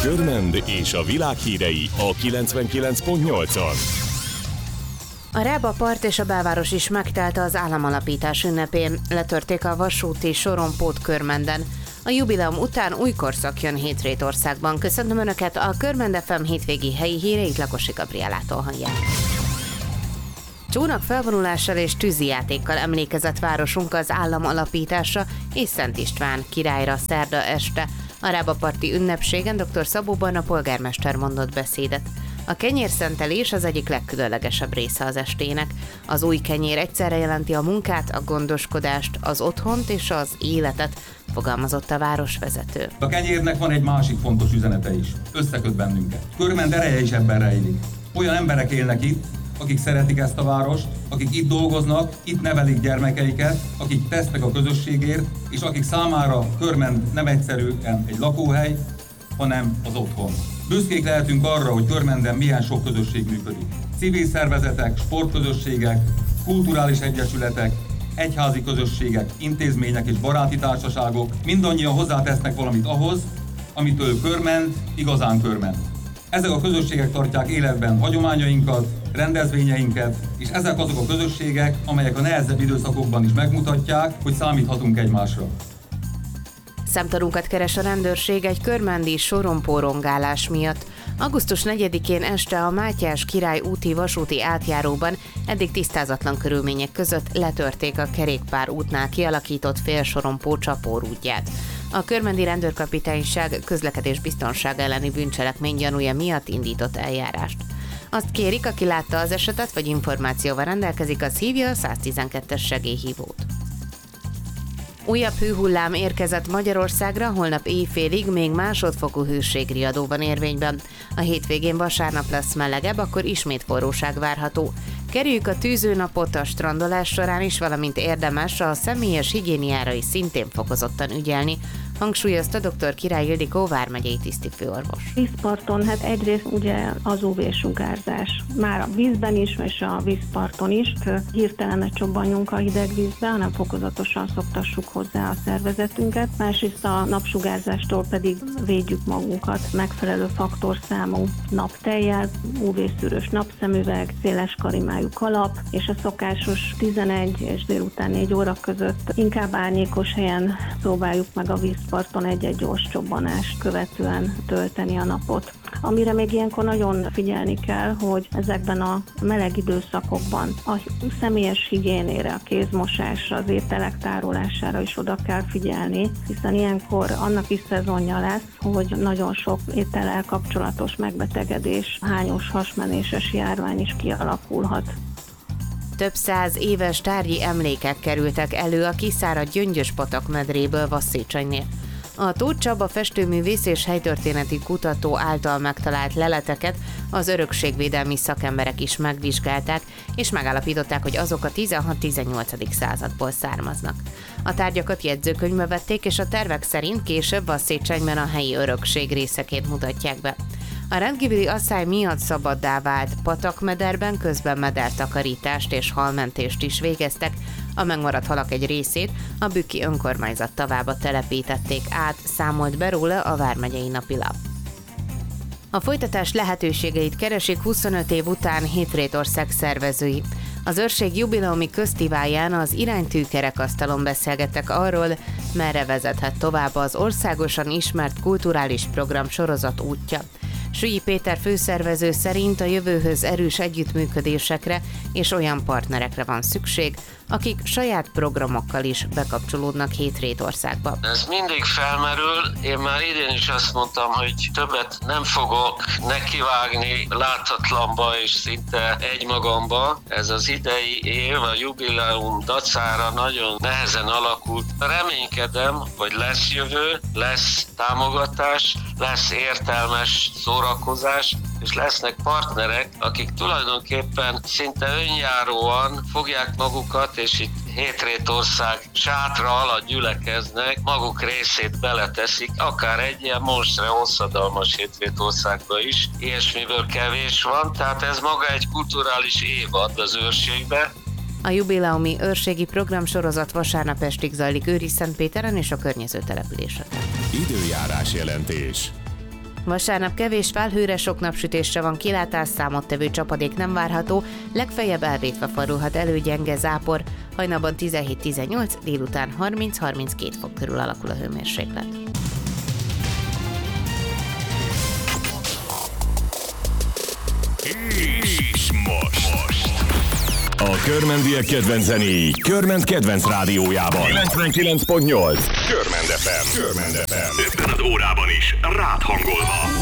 Körmend és a világ hírei a 99.8-on. A Rába part és a belváros is megtelt az államalapítás ünnepén. Letörték a vasúti sorompót Körmenden. A jubileum után új korszak jön Hétrétországban. Köszönöm Önöket, a Körmend FM hétvégi helyi híreit Lakosi Gabriellától hallják. Csónak felvonulással és tűzijátékkal emlékezett városunk az állam alapításra és Szent István királyra szerda este. A Rába-parti ünnepségen dr. Szabó Barna polgármester mondott beszédet. A kenyérszentelés az egyik legkülönlegesebb része az estének. Az új kenyér egyszerre jelenti a munkát, a gondoskodást, az otthont és az életet, fogalmazott a városvezető. A kenyérnek van egy másik fontos üzenete is. Összeköt bennünket. Körmend ereje is ebben rejlik. Olyan emberek élnek itt, akik szeretik ezt a várost, akik itt dolgoznak, itt nevelik gyermekeiket, akik tesznek a közösségért, és akik számára Körmend nem egyszerűen egy lakóhely, hanem az otthon. Büszkék lehetünk arra, hogy Körmenden milyen sok közösség működik. Civil szervezetek, sportközösségek, kulturális egyesületek, egyházi közösségek, intézmények és baráti társaságok mindannyian hozzátesznek valamit ahhoz, amitől Körmend igazán Körmend. Ezek a közösségek tartják életben hagyományainkat, rendezvényeinket, és ezek azok a közösségek, amelyek a nehezebb időszakokban is megmutatják, hogy számíthatunk egymásra. Szemtanúkat keres a rendőrség egy körmendi sorompórongálás miatt. Augusztus 4-én este a Mátyás király úti vasúti átjáróban eddig tisztázatlan körülmények között letörték a kerékpár útnál kialakított félsorompó csapórútját. A körmendi rendőrkapitányság közlekedésbiztonság elleni bűncselekmény gyanúja miatt indított eljárást. Azt kérik, aki látta az esetet vagy információval rendelkezik, az hívja a 112-es segélyhívót. Újabb hőhullám érkezett Magyarországra, holnap éjfélig még másodfokú hőségriadó van érvényben. A hétvégén vasárnap lesz melegebb, akkor ismét forróság várható. Kerüljük a tűzőnapot a strandolás során is, valamint érdemes a személyes higiéniára is szintén fokozottan ügyelni, hangsúlyozta dr. Király Ildikó vármegyei tisztifőorvos. Vízparton, egyrészt ugye az UV-sugárzás. Már a vízben is, és a vízparton is. Hirtelen ne csobbanjunk a hideg vízbe, hanem fokozatosan szoktassuk hozzá a szervezetünket. Másrészt a napsugárzástól pedig védjük magunkat megfelelő faktorszámú naptejjel, UV-szűrős napszemüveg, széles karimájú kalap, és a szokásos 11 és délután 4 óra között inkább árnyékos helyen próbáljuk meg a vízparton egy-egy gyors csobbanást követően tölteni a napot. Amire még ilyenkor nagyon figyelni kell, hogy ezekben a meleg időszakokban a személyes higiénére, a kézmosásra, az ételek tárolására is oda kell figyelni, hiszen ilyenkor annak is szezonja lesz, hogy nagyon sok étellel kapcsolatos megbetegedés, hányós hasmenéses járvány is kialakulhat. Több 100 éves tárgyi emlékek kerültek elő a kiszáradt Gyöngyös-patak medréből Vasszécsenynél. A Tóth Csaba festőművész és helytörténeti kutató által megtalált leleteket az örökségvédelmi szakemberek is megvizsgálták, és megállapították, hogy azok a 16-18. századból származnak. A tárgyakat jegyzőkönyvbe vették, és a tervek szerint később Vasszécsenyben a helyi örökség részeként mutatják be. A rendkívüli asszály miatt szabaddá vált patakmederben közben medertakarítást és halmentést is végeztek, a megmaradt halak egy részét a bükki önkormányzat tavába telepítették át, számolt be róla a vármegyei napilap. A folytatás lehetőségeit keresik 25 év után Hétrétország szervezői. Az őrség jubileumi köztiválján az iránytű kerekasztalon beszélgettek arról, merre vezethet tovább az országosan ismert kulturális program sorozat útja. Sülyi Péter főszervező szerint a jövőhöz erős együttműködésekre és olyan partnerekre van szükség, akik saját programokkal is bekapcsolódnak Hétrétországba. Ez mindig felmerül, én már idén is azt mondtam, hogy többet nem fogok nekivágni láthatlanba és szinte egymagamba. Ez az idei év a jubileum dacára nagyon nehezen alakult. Reménykedem, hogy lesz jövő, lesz támogatás, lesz értelmes szórakozás, és lesznek partnerek, akik tulajdonképpen szinte önjáróan fogják magukat, és itt Hétrétország sátra alatt gyülekeznek, maguk részét beleteszik, akár egy ilyen monstre hosszadalmas Hétrétországba is. Ilyesmiből kevés van, tehát ez maga egy kulturális évad az őrségbe. A jubileumi őrségi programsorozat vasárnap estig zajlik Őriszentpéteren és a környező településeken. Időjárás jelentés. Vasárnap kevés felhőre, sok napsütésre van kilátás, számottevő csapadék nem várható, legfeljebb elvétve fordulhat elő gyenge zápor. Hajnalban 17-18, délután 30-32 fok körül alakul a hőmérséklet. És most. A Körmendiek kedvenc zenéi Körment kedvenc rádiójában. 99.8 Körmend FM. Ebben az órában is rád hangolva.